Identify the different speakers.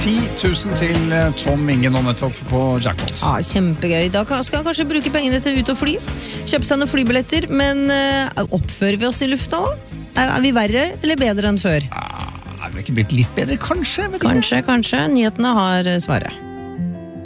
Speaker 1: 10 000 til Tom Inge nå nettopp på jackpot.
Speaker 2: Ja, kjempegøy. Da skal han kanskje bruke pengene til ut og fly. Kjøpe seg noen flybilletter, men oppfører vi oss i lufta da? Er vi verre eller bedre enn før?
Speaker 1: Er vi ikke blitt litt bedre, kanskje?
Speaker 2: Kanskje. Nyhetene har svaret.